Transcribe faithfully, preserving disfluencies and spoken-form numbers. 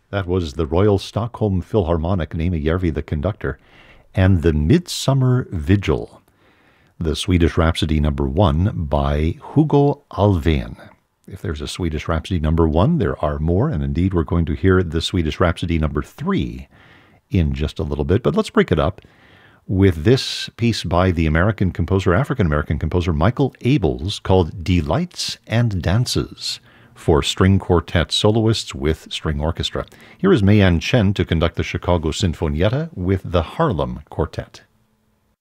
That was the Royal Stockholm Philharmonic, Nejmijärvi the conductor, and the Midsummer Vigil, the Swedish Rhapsody number one by Hugo Alfvén. If there's a Swedish Rhapsody number one, there are more, and indeed we're going to hear the Swedish Rhapsody number three in just a little bit. But let's break it up with this piece by the American composer, African-American composer Michael Abels, called Delights and Dances, for string quartet soloists with string orchestra. Here is Mei Yan Chen to conduct the Chicago Sinfonietta with the Harlem Quartet.